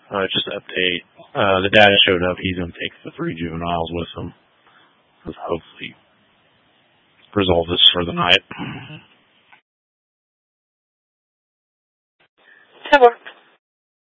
Just an update. The dad showed up. He's going to take the 3 juveniles with him. Hopefully resolve this for the night. Have a